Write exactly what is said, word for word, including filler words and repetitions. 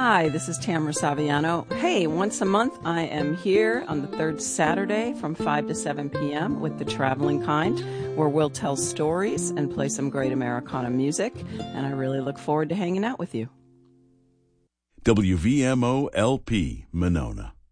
Hi, this is Tamara Saviano. Hey, once a month I am here on the third Saturday from five to seven p.m. with The Traveling Kind, where we'll tell stories and play some great Americana music, and I really look forward to hanging out with you. W V M O L P, Monona.